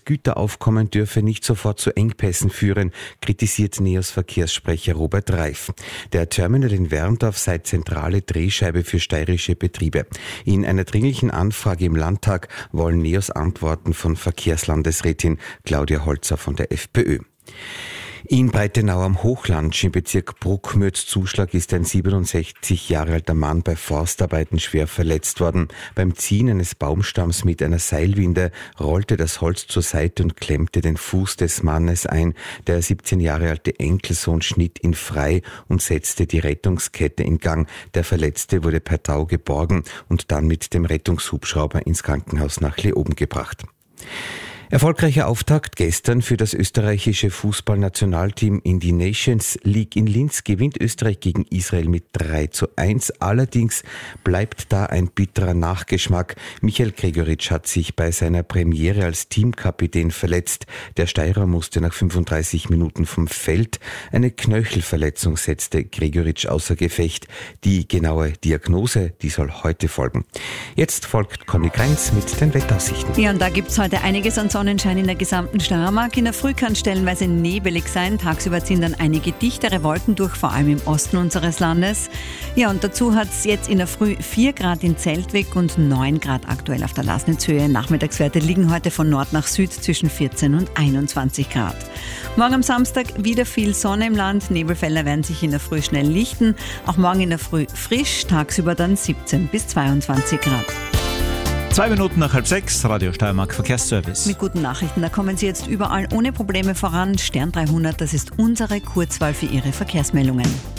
Güteraufkommen dürfe nicht sofort zu Engpässen führen, kritisiert NEOS-Verkehrssprecher Robert Reif. Der Terminal in Werndorf sei zentrale Drehscheibe für steirische Betriebe. In einer dringlichen Anfrage im Landtag wollen NEOS Antworten von Verkehrslandesrätin Claudia Holzer von der FPÖ. In Breitenau am Hochlandsch im Bezirk Bruckmürz-Zuschlag ist ein 67 Jahre alter Mann bei Forstarbeiten schwer verletzt worden. Beim Ziehen eines Baumstamms mit einer Seilwinde rollte das Holz zur Seite und klemmte den Fuß des Mannes ein. Der 17 Jahre alte Enkelsohn schnitt ihn frei und setzte die Rettungskette in Gang. Der Verletzte wurde per Tau geborgen und dann mit dem Rettungshubschrauber ins Krankenhaus nach Leoben gebracht. Erfolgreicher Auftakt gestern für das österreichische Fußballnationalteam in die Nations League in Linz gewinnt Österreich gegen Israel mit 3:1. Allerdings bleibt da ein bitterer Nachgeschmack. Michael Gregoritsch hat sich bei seiner Premiere als Teamkapitän verletzt. Der Steirer musste nach 35 Minuten vom Feld. Eine Knöchelverletzung setzte Gregoritsch außer Gefecht. Die genaue Diagnose, die soll heute folgen. Jetzt folgt Conny Kreins mit den Wetteraussichten. Ja, und da gibt's heute einiges an Sonnenschein in der gesamten Steiermark. In der Früh kann stellenweise nebelig sein. Tagsüber ziehen dann einige dichtere Wolken durch, vor allem im Osten unseres Landes. Ja, und dazu hat es jetzt in der Früh 4 Grad in Zeltweg und 9 Grad aktuell auf der Lasnitzhöhe. Nachmittagswerte liegen heute von Nord nach Süd zwischen 14 und 21 Grad. Morgen am Samstag wieder viel Sonne im Land. Nebelfelder werden sich in der Früh schnell lichten. Auch morgen in der Früh frisch, tagsüber dann 17 bis 22 Grad. 2 Minuten nach 5:30, Radio Steiermark Verkehrsservice. Mit guten Nachrichten, da kommen Sie jetzt überall ohne Probleme voran. Stern 300, das ist unsere Kurzwahl für Ihre Verkehrsmeldungen.